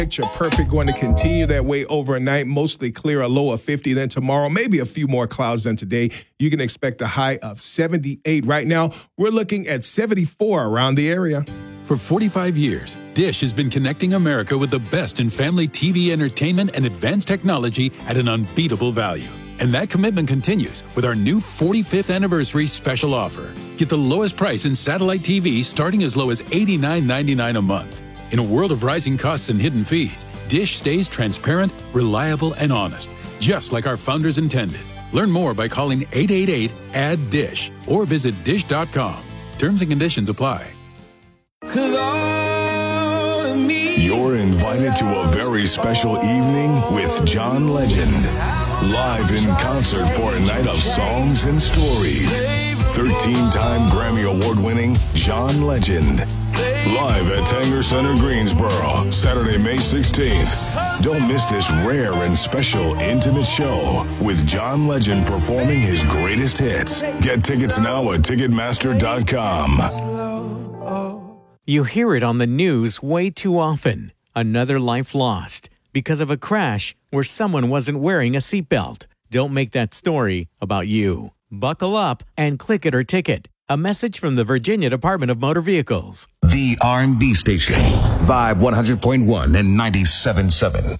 Picture perfect, going to continue that way overnight. Mostly clear, a low of 50. Then tomorrow, maybe a few more clouds than today. You can expect a high of 78. Right now, we're looking at 74 around the area. For 45 years, Dish has been connecting America with the best in family TV entertainment and advanced technology at an unbeatable value. And that commitment continues with our new 45th anniversary special offer. Get the lowest price in satellite TV starting as low as $89.99 a month. In a world of rising costs and hidden fees, Dish stays transparent, reliable, and honest, just like our founders intended. Learn more by calling 888-ADD-DISH or visit dish.com. Terms and conditions apply. You're invited to a very special evening with John Legend. Live in concert for a night of songs and stories. 13-time Grammy Award-winning John Legend. Live at Tanger Center, Greensboro, Saturday, May 16th. Don't miss this rare and special intimate show with John Legend performing his greatest hits. Get tickets now at Ticketmaster.com. You hear it on the news way too often. Another life lost because of a crash where someone wasn't wearing a seatbelt. Don't make that story about you. Buckle up and click it or ticket. A message from the Virginia Department of Motor Vehicles. The R&B station. Vibe 100.1 and 97.7.